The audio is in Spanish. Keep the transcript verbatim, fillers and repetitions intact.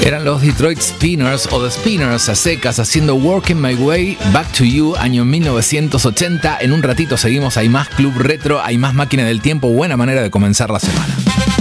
Eran los Detroit Spinners o The Spinners a secas haciendo Working My Way Back to You, año mil novecientos ochenta. En un ratito seguimos, hay más Club Retro, hay más Máquina del Tiempo, buena manera de comenzar la semana.